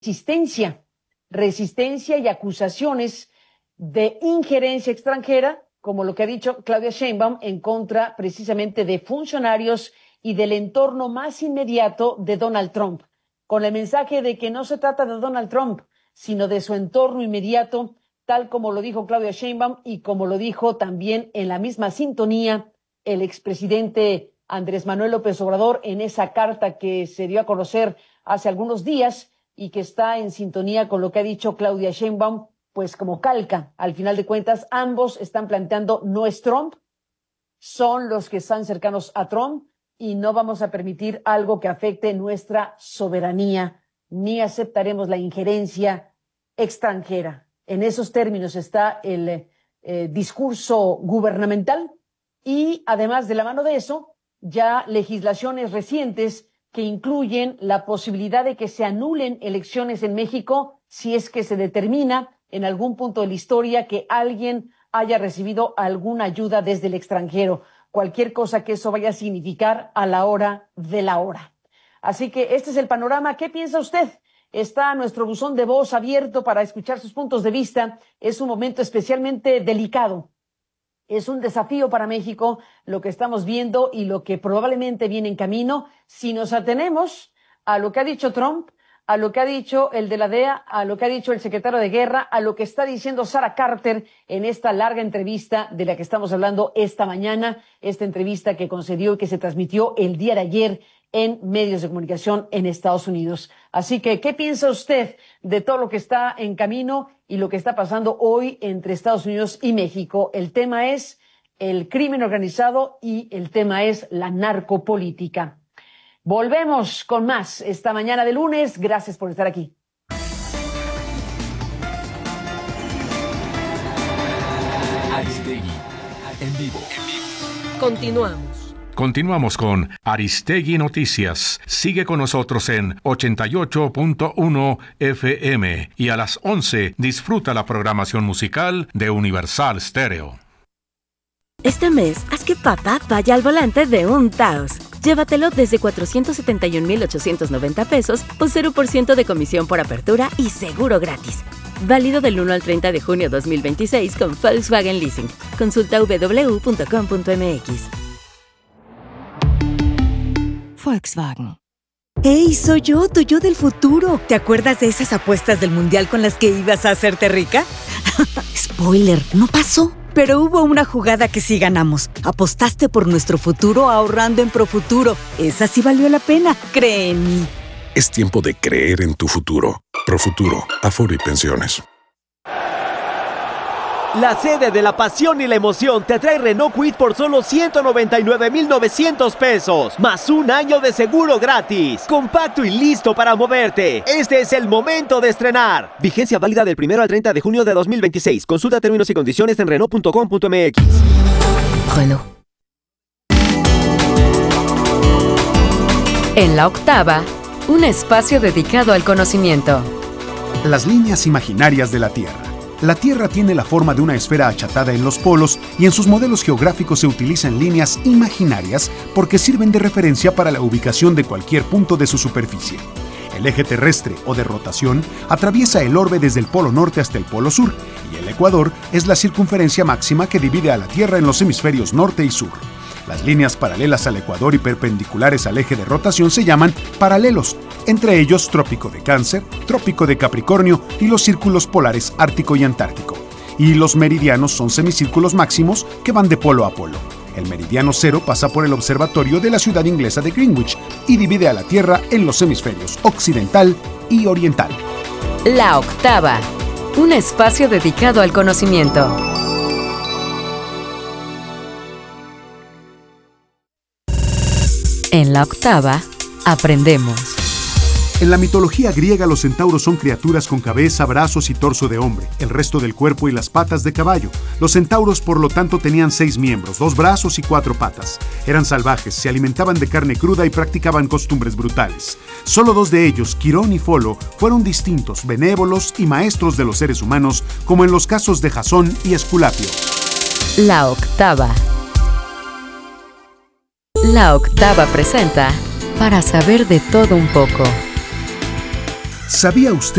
resistencia y acusaciones de injerencia extranjera, como lo que ha dicho Claudia Sheinbaum, en contra precisamente de funcionarios y del entorno más inmediato de Donald Trump, con el mensaje de que no se trata de Donald Trump, sino de su entorno inmediato, tal como lo dijo Claudia Sheinbaum y como lo dijo también en la misma sintonía el expresidente Andrés Manuel López Obrador en esa carta que se dio a conocer hace algunos días y que está en sintonía con lo que ha dicho Claudia Sheinbaum, pues como calca. Al final de cuentas, ambos están planteando no es Trump, son los que están cercanos a Trump y no vamos a permitir algo que afecte nuestra soberanía, ni aceptaremos la injerencia extranjera. En esos términos está el discurso gubernamental y además de la mano de eso, ya legislaciones recientes que incluyen la posibilidad de que se anulen elecciones en México si es que se determina en algún punto de la historia que alguien haya recibido alguna ayuda desde el extranjero, cualquier cosa que eso vaya a significar a la hora de la hora. Así que este es el panorama. ¿Qué piensa usted? Está nuestro buzón de voz abierto para escuchar sus puntos de vista. Es un momento especialmente delicado. Es un desafío para México lo que estamos viendo y lo que probablemente viene en camino si nos atenemos a lo que ha dicho Trump, a lo que ha dicho el de la DEA, a lo que ha dicho el secretario de Guerra, a lo que está diciendo Sarah Carter en esta larga entrevista de la que estamos hablando esta mañana, esta entrevista que concedió y que se transmitió el día de ayer en medios de comunicación en Estados Unidos. Así que, ¿qué piensa usted de todo lo que está en camino y lo que está pasando hoy entre Estados Unidos y México? El tema es el crimen organizado y el tema es la narcopolítica. Volvemos con más esta mañana de lunes. Gracias por estar aquí. Aristegui, en vivo. Continuamos con Aristegui Noticias. Sigue con nosotros en 88.1 FM y a las 11 disfruta la programación musical de Universal Stereo. Este mes, haz que papá vaya al volante de un Taos. Llévatelo desde 471,890 pesos o 0% de comisión por apertura y seguro gratis. Válido del 1 al 30 de junio 2026 con Volkswagen Leasing. Consulta www.com.mx. Volkswagen. ¡Hey, soy yo, tu yo del futuro! ¿Te acuerdas de esas apuestas del Mundial con las que ibas a hacerte rica? Spoiler, no pasó. Pero hubo una jugada que sí ganamos. Apostaste por nuestro futuro ahorrando en Profuturo. Esa sí valió la pena, cree en mí. Es tiempo de creer en tu futuro. Profuturo, Afore y Pensiones. La sede de la pasión y la emoción te trae Renault Kwid por solo 199,900 pesos, más un año de seguro gratis. Compacto y listo para moverte. Este es el momento de estrenar. Vigencia válida del 1 al 30 de junio de 2026. Consulta términos y condiciones en Renault.com.mx. Renault. En la octava, un espacio dedicado al conocimiento. Las líneas imaginarias de la Tierra. La Tierra tiene la forma de una esfera achatada en los polos y en sus modelos geográficos se utilizan líneas imaginarias porque sirven de referencia para la ubicación de cualquier punto de su superficie. El eje terrestre o de rotación atraviesa el orbe desde el polo norte hasta el polo sur y el ecuador es la circunferencia máxima que divide a la Tierra en los hemisferios norte y sur. Las líneas paralelas al ecuador y perpendiculares al eje de rotación se llaman paralelos, entre ellos Trópico de Cáncer, Trópico de Capricornio y los círculos polares Ártico y Antártico. Y los meridianos son semicírculos máximos que van de polo a polo. El meridiano cero pasa por el observatorio de la ciudad inglesa de Greenwich y divide a la Tierra en los hemisferios occidental y oriental. La octava, un espacio dedicado al conocimiento. En la octava, aprendemos. En la mitología griega los centauros son criaturas con cabeza, brazos y torso de hombre, el resto del cuerpo y las patas de caballo. Los centauros por lo tanto tenían 6 miembros, 2 brazos y 4 patas. Eran salvajes, se alimentaban de carne cruda y practicaban costumbres brutales. Solo 2 de ellos, Quirón y Folo, fueron distintos, benévolos y maestros de los seres humanos, como en los casos de Jasón y Esculapio. La octava. La octava presenta Para saber de todo un poco. ¿Sabía usted